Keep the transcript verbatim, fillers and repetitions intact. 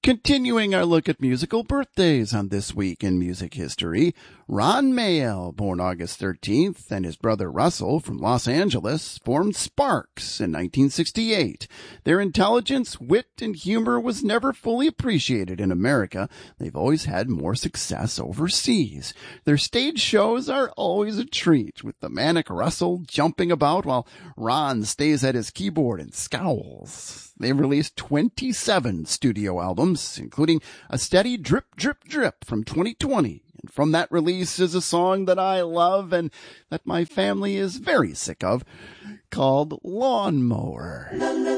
Continuing our look at musical birthdays on This Week in Music History, Ron Mayall, born August thirteenth, and his brother Russell from Los Angeles formed Sparks in nineteen sixty-eight. Their intelligence, wit, and humor was never fully appreciated in America. They've always had more success overseas. Their stage shows are always a treat, with the manic Russell jumping about while Ron stays at his keyboard and scowls. They've released twenty-seven studio albums, including a steady drip, drip, drip from twenty twenty. And from that release is a song that I love and that my family is very sick of, called Lawnmower.